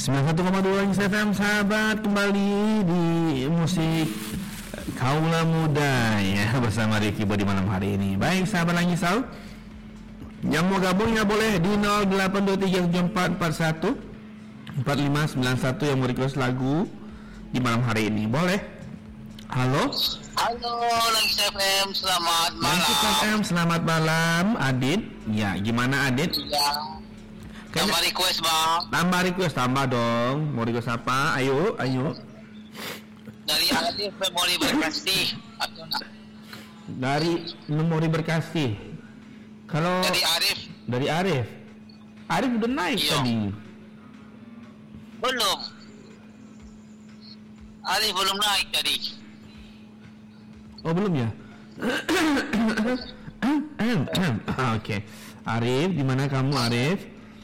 91,2 FM sahabat, kembali di musik Kaula Muda ya bersama Ricky di malam hari ini. Baik sahabat Langisau, yang mau gabung ya boleh di 08237441 4591 yang mau request lagu di malam hari ini boleh. Halo Langis FM, selamat malam. Langis FM, selamat malam Adit. Ya gimana Adit? Ya. Tambah request bang. Tambah dong. Mau request apa? Ayo. Dari Arif Memori Berkasih. Dari Memori Berkasih. Kalau dari Arif udah naik tadi. Belum. Arif belum naik tadi. Oh belum ya? Oke. Arif, di mana kamu Arif?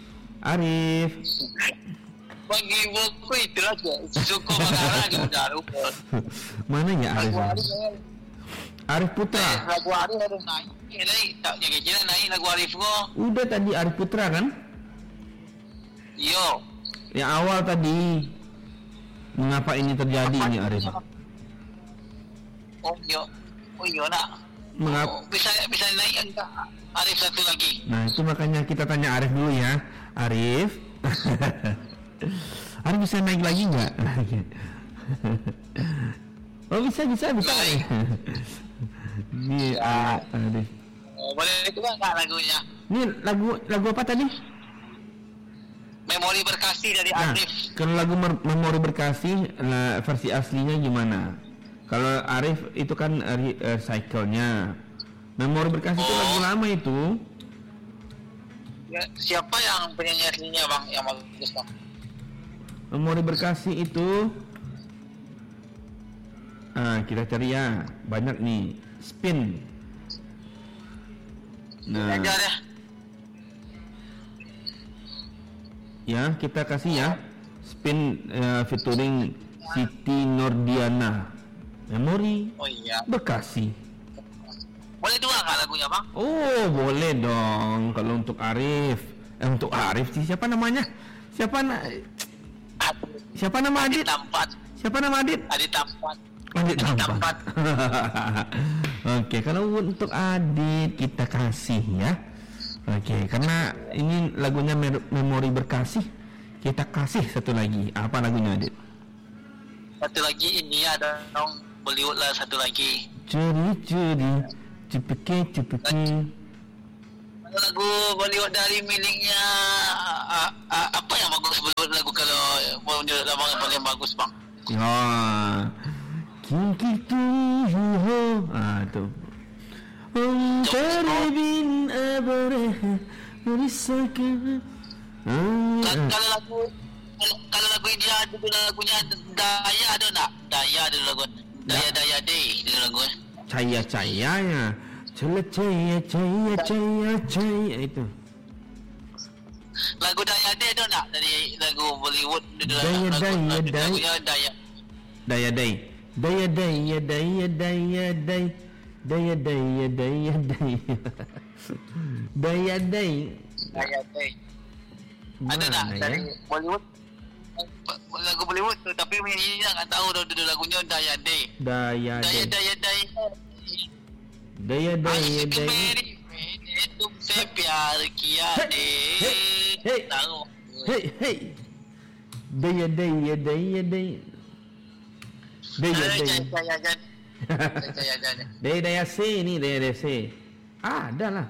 Bagi buku itu aja. Suku mengarah di udara. Mana ya Arif? Arif Putra. Lagu Arif harus naik. Tak jaga naik lagu Arif kok. Udah tadi Arif Putra kan? Yo. Yang awal tadi. Mengapa ini terjadi ini Arif? Oh yo nak. Mengapa? Bisa naik enggak? Arif satu lagi. Nah itu makanya kita tanya Arif dulu ya. Arif bisa naik lagi nggak? Oh bisa. Ini Arif. Boleh coba nggak lagunya? Ini lagu apa tadi? Memori Berkasih dari Arif. Kalau lagu Memori Berkasih versi aslinya gimana? Kalau Arif itu kan cycle-nya. Memori Berkasih itu lagu lama itu. Ya, siapa yang penyanyi aslinya bang? Yang bagus bang? Memori Berkasih itu kita cari ya. Banyak nih. Spin. Nah. Ya, kita kasih ya. Spin featuring Siti Nordiana. Memori Berkasih. Boleh dua nggak lagunya bang? Oh boleh dong. Kalau untuk Arif sih siapa namanya? Siapa nama Adit? Siapa nama Adit? Adit Tampat. Oke, kalau untuk Adit kita kasih ya. Oke, karena ini lagunya Memori Berkasih, kita kasih satu lagi. Apa lagunya Adit? Satu lagi ini ada dong Bollywood lah satu lagi. Curi cepeki. Lagu Bollywood dari miliknya apa yang bagus Bollywood lagu kalau mau menjadi abang paling bagus bang? Ya, kinki tu ho, tu. Teribin abare merisakan. Kalau lagu ini ada lagunya Daya ada nak? Daya ada lagu Daya Day ada lagu. Caya itu. Lagu Daya Day ada nak dari lagu Bollywood? Daya Day. Ada tak dari Bollywood? Lagu Bollywood tu tapi penyanyinya tak tahu dah lagunya Daya Day. Daya. तुमसे प्यार किया दे Daya C ni Daya C. Ada lah.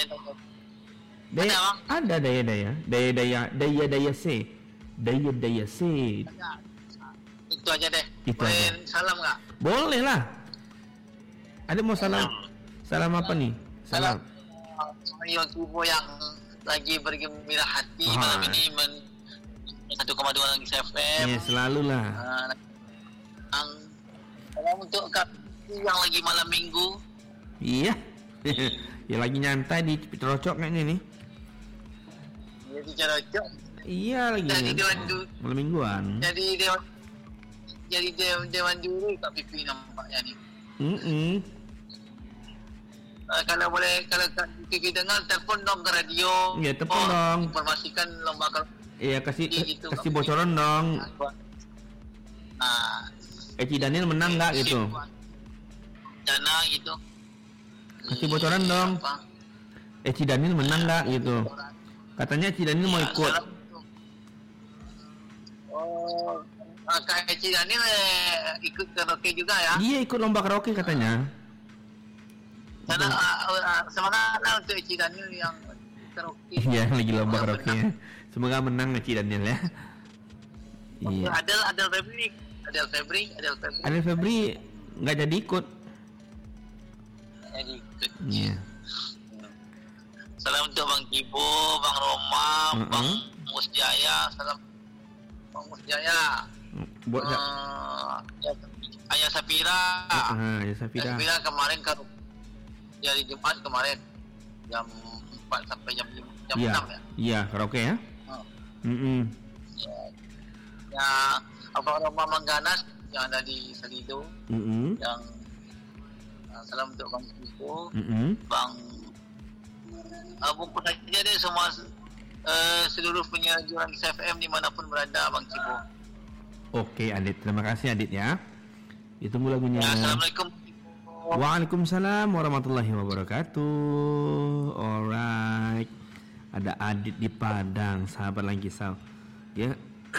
Ada Daya C. Daya C. Itu aja deh. Boleh salam nggak? Boleh lah. Ada mau salam? Salam apa nih? Salam. Yang tubuh yang lagi bergembira hati malam ini 1,2 Langis FM. Ya selalu lah. Salam untuk yang lagi malam minggu. Iya. Ya lagi nyantai di Pitrocok kayaknya nih. Jadi Pitrocok. Iya lagi. Jadi malam mingguan. Jadi dewan juri Kak Pipi nampaknya nih. Kalau boleh, kalau Kak Pipi dengar, telefon dong ke radio. Ya, telefon dong. Informasikan lomba Iya kasih gitu. kasih bocoran dong. Nah, Eci Daniel menang nggak gitu? Dana gitu. Kasih bocoran dong. Apa? Eci Daniel menang nggak gitu? Katanya Eci Daniel mau ikut. Oh, Kak Eci Daniel ikut karaoke juga ya? Dia ikut lomba karaoke katanya. Karena semangat untuk Eci Daniel yang karaoke. Iya lagi lomba karaoke. Semoga menang Eci Daniel ya. Iya. Adel Febri nggak jadi ikut. Jadi ikut. Iya. Salam untuk Bang Kibo, Bang Roma, Bang Musjaya. Salam Bang Musjaya. Buat Ayah Sapira. ya Safira. Sapira kemarin hari Jumat kemarin jam 4 sampai jam 6 ya. Iya, karaoke ya. Ya, Abang Roma Mangganas yang ada di Salido. Yang salam untuk Bang Kibo, Bang bukan saja deh semua seluruh penyiar Jualan FM dimanapun berada Bang Kibo. Oke Adit, terima kasih Adit ya. Ditunggu lagunya. Ya, Assalamualaikum. Waalaikumsalam warahmatullahi wabarakatuh. Alright, ada Adit di Padang, sahabat Langkisau. Ya,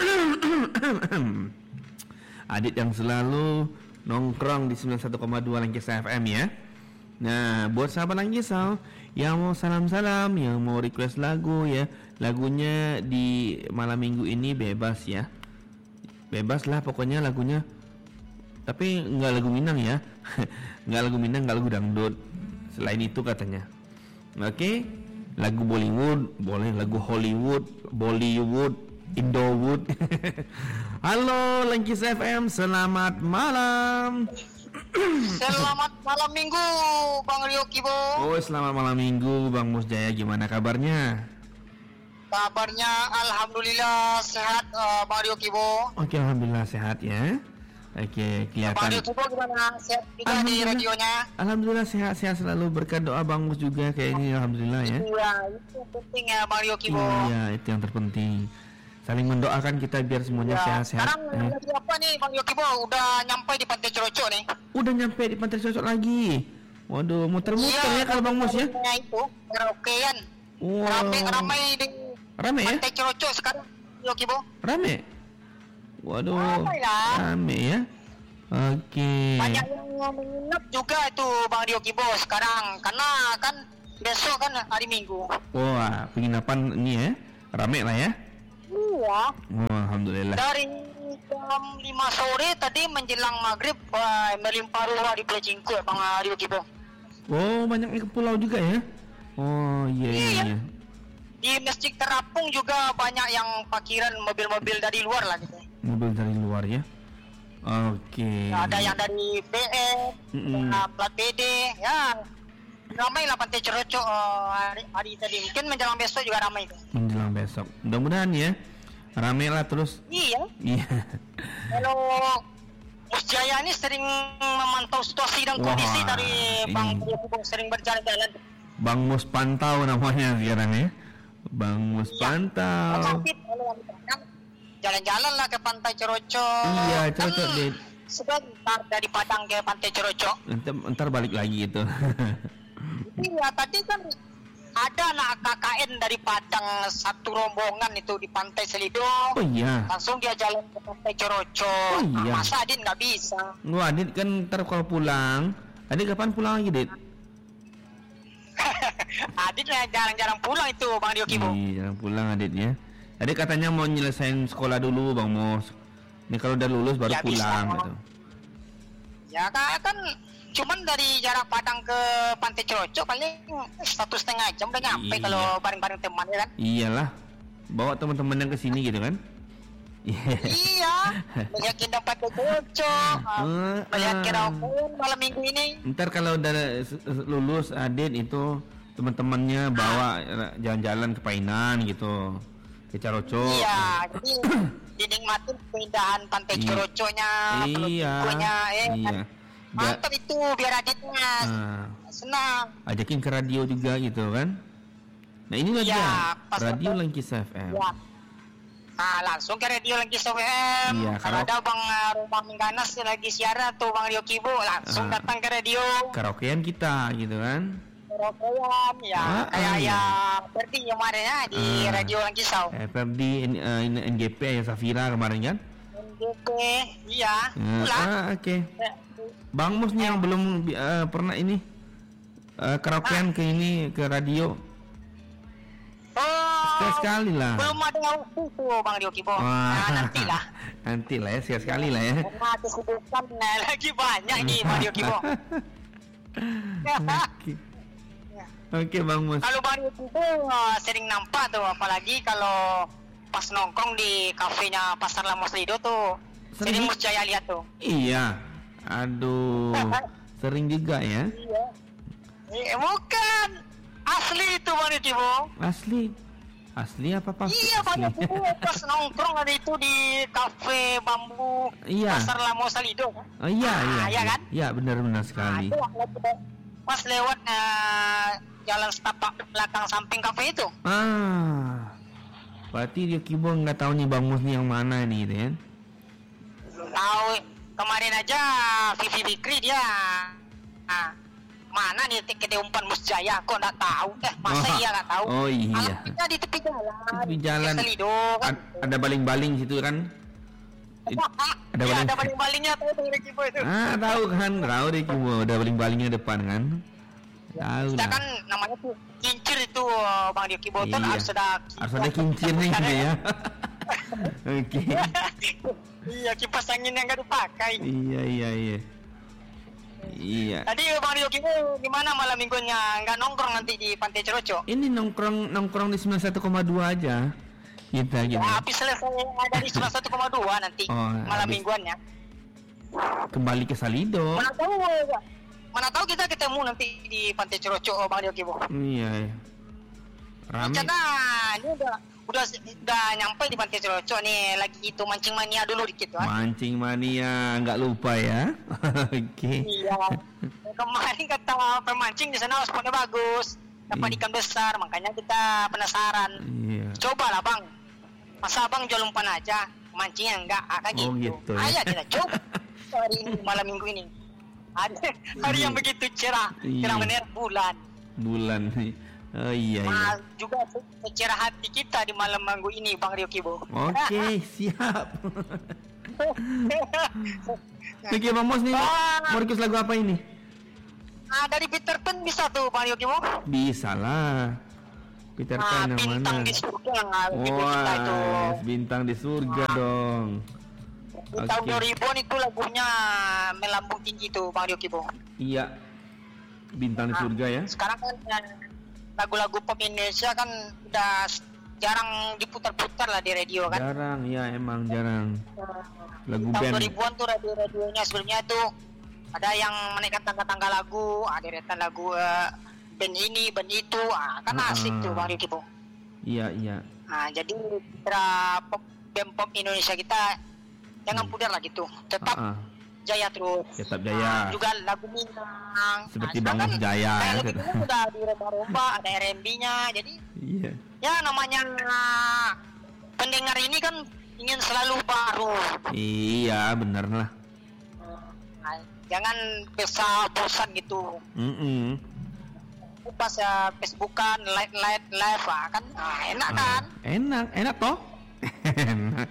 Adit yang selalu nongkrong di 91,2 Langkisau FM ya. Nah, buat sahabat Langkisau yang mau salam-salam, yang mau request lagu ya, lagunya di malam minggu ini bebas ya. Bebas lah pokoknya lagunya. Tapi nggak lagu Minang ya. Nggak lagu Minang, nggak lagu dangdut. Selain itu katanya. Oke, lagu Bollywood boleh, lagu Hollywood, Bollywood, Indowood. Halo Langkis FM, selamat malam. Selamat malam minggu Bang Rio Kibo. Oh, selamat malam minggu Bang Musjaya, gimana kabarnya? Kabarnya alhamdulillah sehat Bang Rio Kibo. Oke, alhamdulillah sehat ya. Oke, kelihatan. Bang Rio Kibo gimana? Sehat juga di radionya? Alhamdulillah sehat-sehat selalu, berkat doa Bang Mus juga kayak ini, alhamdulillah ya. Iya, itu yang penting ya Bang Rio Kibo. Iya, itu yang terpenting. Saling mendoakan kita biar semuanya sehat-sehat. Sekarang lagi apa nih Bang Rio Kibo? Udah nyampe di Pantai Cerocok nih. Udah nyampe di Pantai Cerocok lagi. Waduh, muter-muter ya kalau Bang Mus ya. Itu karaokean. Wow. Ramai di Rame ya? Pantai Cerocok sekarang Rio Kibo. Rame. Waduh. Ramai lah. Rame ya. Oke. Banyak yang menginap juga itu Bang Rio Kibo sekarang karena kan besok kan hari Minggu. Wah, penginapan ini ya. Rame lah ya. Iya. Oh, alhamdulillah. Dari jam 5 sore tadi menjelang maghrib melimpah ruah di Pulau Cingku Bang Rio Kibo. Oh, banyak ke pulau juga ya. Oh, iya. Di Masjid Terapung juga banyak yang parkiran mobil-mobil dari luar lah gitu. Mobil dari luar ya. Oke. Ada yang dari BM, plat PD, ya ramai lah Pantai Cerocok hari tadi. Mungkin menjelang besok juga ramai itu. Menjelang besok. Mudah-mudahan ya. Ramai lah terus. Iya. Kalau Musjaya ini sering memantau situasi dan kondisi dari Bang Mus sering berjalan-jalan. Bang Mus pantau namanya sekarang ya. Bang Mus pantau. Jalan-jalan lah ke Pantai Cerocok. Iya, cocok deh. Sebentar dari Padang ke Pantai Cerocok. Ntar balik lagi itu. Iya, tadi kan ada anak KKN dari Padang satu rombongan itu di Pantai Selido. Oh iya. Langsung dia jalan ke Pantai Cerocok. Oh iya. Masa Adit nggak bisa? Wah, Adit kan ntar kalau pulang. Adit kapan pulang lagi, Dit? Adit jarang-jarang pulang itu Bang Rio Kibo. Iya, jarang pulang Adit ya. Adit katanya mau nyelesain sekolah dulu Bang Mos. Ini kalau udah lulus baru Ya, pulang bisa. gitu. Ya kan cuman dari jarak Padang ke Pantai Cerocok paling 1,5 jam udah nyampe Iya. kalau bareng-bareng teman ya kan. Iyalah. Bawa teman-teman yang kesini gitu kan. Iya, banyak yang dapat Cerocok, banyak karaoke malam minggu ini. Ntar kalau udah lulus Adit itu teman-temannya bawa jalan-jalan ke Painan gitu. Ke Cerocok. Iya, jadi dinikmatin keindahan Pantai Cerocoknya, Iya. Iya. Mantap itu biar Aditnya senang. Ajakin ke radio juga gitu kan. Nah ini lagi Ya, pas radio waktu- Langkis FM. Ya. langsung ke Radio Langkisau FM. Iya, kalau ada Bang Rumah Mengganas lagi siaran atau Bang Rio Kibo, langsung datang ke radio. Karaokean kita gitu kan. Karaokean ya, kayak ya Ferdi kemarin ya di Radio Langkisau. Ferdi NGP ya Safira kemarin kan. NGP, iya. Oke. Bang Mus nih yang belum pernah ini karaokean ke radio. Sekali lah. Belum ada waktu tuh Bang Rio Kibo. Nantilah. Nantilah ya, sekali lah ya. Karena kesibukan lagi banyak nih Bang Rio Kibo. Oke Bang Mus. Kalau Bang Rio Kibo sering nampak tuh, apalagi kalau pas nongkrong di kafenya Pasar Lamos Lido tuh. Sering Mus Jaya lihat tuh. Iya. Aduh. Sering juga ya. Iya. Bukan. Asli itu Bang Rio Kibo. Asli apa Pak? Iya Bang Rio Kibo pas nongkrong ada itu di kafe Bambu Pasar Lamos Lido. Oh iya. Iya kan? Iya benar sekali. Pas lewat jalan setapak belakang samping kafe itu. Berarti Rio Kibo nggak tahu nih Bang Mus nih yang mana nih gitu kan? Tahu kemarin aja Vivi Bikri dia. Mana nih tiket umpan Mus Jaya kok nggak tahu? Masa iya nggak tahu? Oh iya. Alamatnya di tepi jalan. Tepi jalan. Kan? Ada baling-baling situ kan? Ada baling-balingnya tahu Rio Kibo itu. Tahu kan? Tahu Rio Kibo ada baling-balingnya depan kan? Tahu lah. Kan namanya tuh kincir itu Bang Rio Kibo tuh harus ada kincirnya gitu ya. Oke. Iya, kipas angin yang nggak dipakai. Iya. Tadi Bang Rio Kibo gimana malam minggunya? Nggak nongkrong nanti di Pantai Ceroco? Ini nongkrong di 91,2 aja. Kita gitu. Habis selesai ada di 91,2 nanti malam mingguannya. Kembali ke Salido. Mana tahu kita ketemu nanti di Pantai Ceroco Bang Rio Kibo. Iya. Rame. Karena ini udah nyampe di Pantai Ceroco nih, lagi itu mancing mania dulu dikit kan. Mancing mania, nggak lupa ya. Oke. Iya. Kemarin kata pemancing di sana spotnya bagus, dapat ikan besar, makanya kita penasaran. Iya. Coba lah Bang, masa Bang jual umpan aja, mancingnya enggak, gitu. Ayo kita coba hari ini malam minggu ini. Hari yang begitu cerah menerik bulan. Oh iya. Juga secerah hati kita di malam minggu ini Bang Rio Kibo. Oke, siap. Oke Bang Mus nih, mau request lagu apa ini? Dari Peter Pan bisa tuh Bang Rio Kibo? Bisa lah. Peter Pan yang mana? Bintang di surga. Bintang di surga dong. Di tahun 2000-an itu lagunya melambung tinggi tuh Bang Rio Kibo. Iya. Bintang di surga ya. Sekarang kan lagu-lagu pop Indonesia kan udah jarang diputar-putar lah di radio kan. Jarang, ya emang jarang. Lagu tahun band. 2000-an tuh radio-radionya sebelumnya tuh ada yang menaikkan tangga-tangga lagu, ada deretan lagu band ini, band itu, kan asik tuh Bang Rio Kibo. Iya. Jadi band pop Indonesia kita jangan pudar lah gitu, tetap jaya terus. Tetap jaya. Juga lagu Minang. Seperti Bang Mus Jaya. Kayak lagu Minang udah diromba-romba, ada R&B-nya, jadi. Iya. Ya namanya pendengar ini kan ingin selalu baru. Iya, bener lah. Jangan bisa bosan gitu. Pas Facebookan, live kan, enak kan? Enak toh. Enak.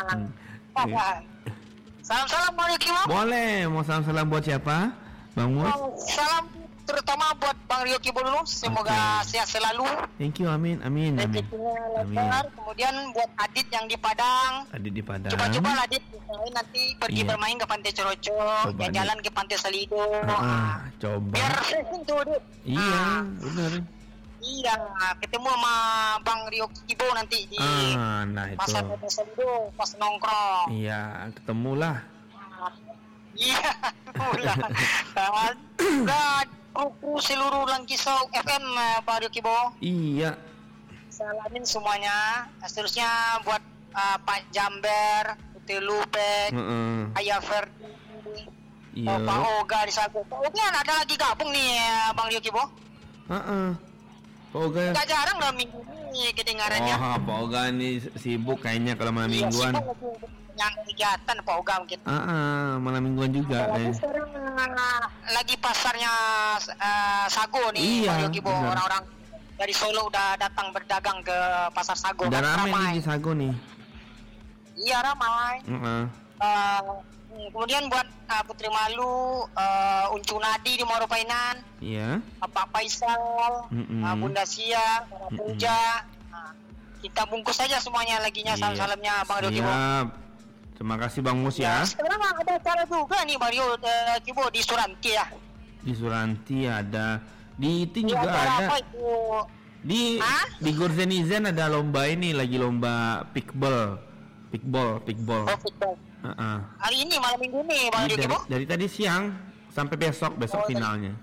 Salam-salam Bang Rio Kibo. Boleh, mau salam-salam buat siapa? Bang Mus? Salam terutama buat Bang Rio Kibo dulu. Semoga sehat selalu. Thank you, amin. Kemudian buat Adit yang di Padang. Coba lah Adit, nanti pergi bermain ke Pantai Ceroco, jalan ke Pantai Salido. Coba. Biar tuh Adit. Iya, benar. Iya, ketemu sama Bang Rio Kibo nanti di Pasar Salido pas nongkrong. Iya, ketemulah. Iya, ketemulah. Dan kru seluruh Langkisau FM Bang Rio Kibo. Iya. Salamin semuanya. Seterusnya buat Pak Jamber, Telupek, Ayah Ferdi, Pak Oga di Sago. Pak Oga ada lagi gabung nih Bang Rio Kibo. Pak Oga. Gak jarang lah minggu ini nih kedengarannya. Oh, Pak Oga nih sibuk kayaknya kalau malam mingguan. Sibuk yang kegiatan Pak Oga mungkin. Malam mingguan juga. Sekarang lagi pasarnya Sago nih, Bang Yogi, orang-orang dari Solo udah datang berdagang ke pasar Sago. Udah ramai di Sago nih. Iya, ramai. Kemudian buat Putri Malu, Uncu Nadi di Moropainan. Iya. Pak Faisal, Bunda Sia, Puja. Kita bungkus saja semuanya laginya salam-salamnya Bang Rio Kibo. Terima kasih Bang Mus ya. Sekarang ada acara juga nih Bang Rio Kibo di Suranti ya. Di Suranti ada. Di itu juga ada. Apa itu? Di Gorzenizen ada lomba ini, lagi lomba pikball. Oh, pikball. Hari ini malam minggu nih Bang Rio Kibo. Dari tadi siang sampai besok finalnya.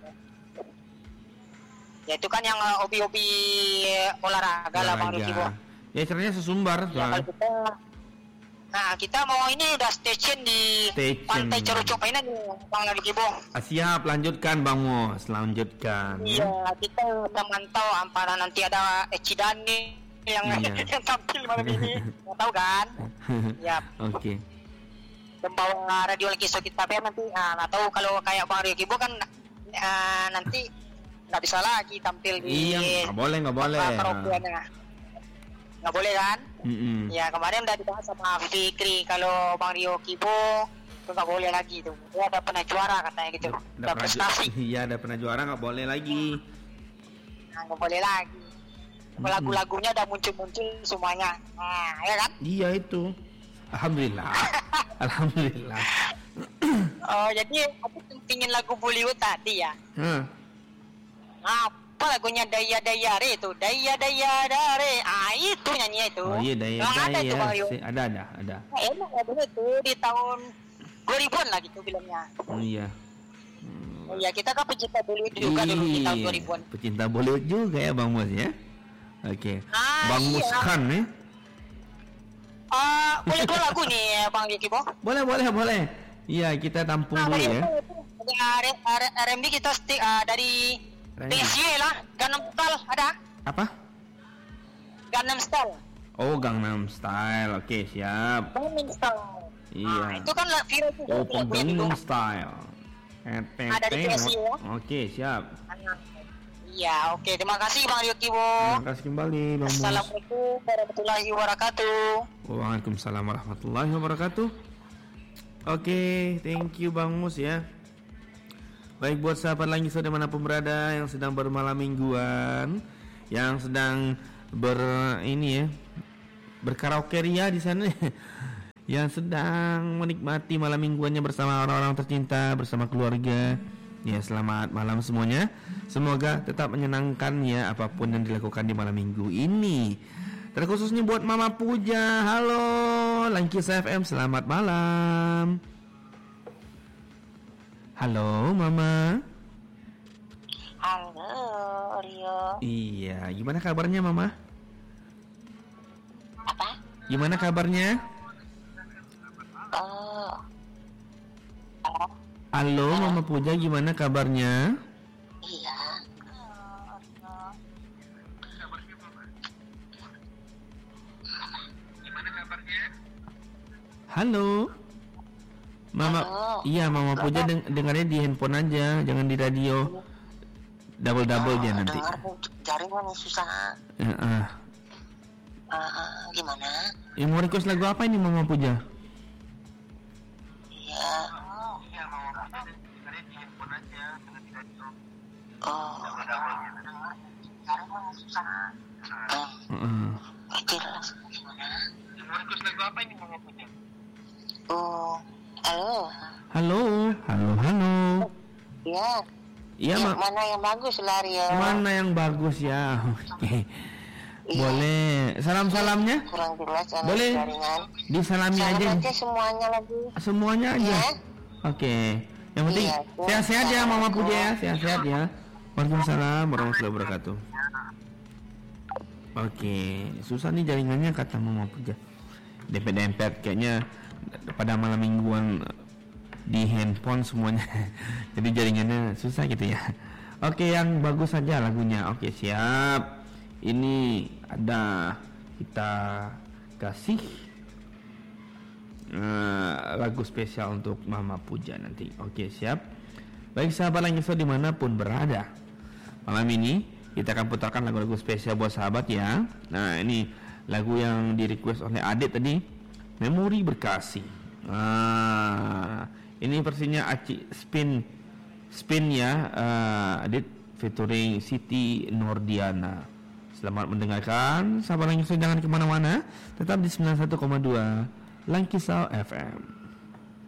Ya itu kan yang hobi-hobi olahraga lah Bang Rio Kibo. Ya caranya sesumbar. Ya, kita mau ini udah station di Pantai Cerucupainan nih Bang Rio Kibo. Siap, lanjutkan Bang Mus, lanjutkan. Iya, kita udah mantau antara nanti ada Ecidani yang tampil malam ini. Mau tahu kan? Ya. Oke. Membawa radio lagi so kita nanti. Atau kalau kayak Bang Rio Kibo kan nanti nggak bisa lagi tampil di. Iya, nggak boleh. Nggak boleh kan? Ya kemarin udah dibahas sama Fikri kalau Bang Rio Kibo itu nggak boleh lagi tuh. Dia ada pernah juara katanya gitu. Udah prestasi. Iya, ada pernah juara nggak boleh lagi. Nggak boleh lagi. Lagu-lagunya udah muncul semuanya. Ya kan? Iya itu. Alhamdulillah. Alhamdulillah. Oh jadi aku pentingin lagu Bollywood tadi ya. Apa lagunya Daya Re itu? Daya Re. Itu nyanyi itu. Oh iya Daya. Ada. Enak lagunya itu di tahun 2000-an lah gitu filmnya. Oh iya. Iya, kita kan pecinta Bollywood juga dulu di tahun 2000-an. Pecinta Bollywood juga ya Bang Mus ya. Oke. Bang Mus Khan nih. Boleh dua lagu nih Bang Yokibo? Boleh. Iya, kita tampung dulu ya. R&B kita dari PSY lah, Gangnam Style ada? Apa? Gangnam Style. Oh, Gangnam Style. Oke, siap. Gangnam Style. Iya. Itu kan viral juga. Gangnam Style. Ada di PSY ya. Oke, siap. Iya, oke. Terima kasih Bang Yokibo. Terima kasih kembali Bang Mus. Assalamualaikum warahmatullahi wabarakatuh. Waalaikumsalam warahmatullahi wabarakatuh. Oke, thank you Bang Mus ya. Baik buat sahabat Langit dimanapun berada yang sedang bermalam mingguan, yang sedang berkaraoke ria di sana, yang sedang menikmati malam mingguannya bersama orang-orang tercinta, bersama keluarga. Ya, selamat malam semuanya. Semoga tetap menyenangkan ya apapun yang dilakukan di malam minggu ini. Terkhususnya buat Mama Puja. Halo, Langkis FM, selamat malam. Halo Mama. Halo Rio. Iya, gimana kabarnya Mama? Apa? Gimana kabarnya? Halo Mama Puja, gimana kabarnya? Iya. Gimana kabarnya? Halo. Mama, halo. Iya Mama Puja dengarnya di handphone aja, jangan di radio. Double dia nanti. Jaringan susah. Gimana? Mau request lagu apa ini Mama Puja? Iya. Dengarnya di handphone aja, jangan di radio. Jaringan susah. Jelas. Gimana? Mau request lagu apa ini Mama Puja? Halo. Iya. Iya, mana yang bagus lah Rio? Mana yang bagus ya? Oke. Boleh. Salam-salamnya? Kurang jelas. Boleh. Jaringan. Disalami aja. Semuanya lagi. Semuanya aja. Ya? Oke. Yang penting sehat-sehat ya Mama Puja ya. Sehat-sehat ya. Waalaikumsalam warahmatullahi wabarakatuh. Oke. Susah nih jaringannya kata Mama Puja. Dempet-dempet kayaknya pada malam mingguan di handphone semuanya. Jadi jaringannya susah gitu ya. Oke, yang bagus saja lagunya. Oke, siap. ini ada kita kasih lagu spesial untuk Mama Puja nanti. Oke, siap. Baik sahabat Langiso dimanapun berada, malam ini kita akan putarkan lagu-lagu spesial buat sahabat ya. Nah, ini lagu yang di request oleh Adit tadi, Memori Berkasih. Ini versinya Aci Spin ya, Adit featuring Siti Nordiana. Selamat mendengarkan sahabat Langiso, jangan kemana-mana, tetap di 91,2 Langkisau FM.